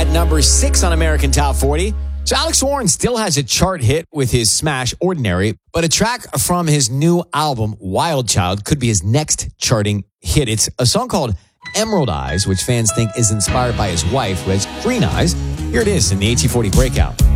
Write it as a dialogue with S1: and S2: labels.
S1: number 6 on American Top 40. So Alex Warren still has a chart hit with his smash Ordinary, but a track from his new album, Wild Child, could be his next charting hit. It's a song called Emerald Eyes, which fans think is inspired by his wife, who has green eyes. Here it is in the AT40 Breakout.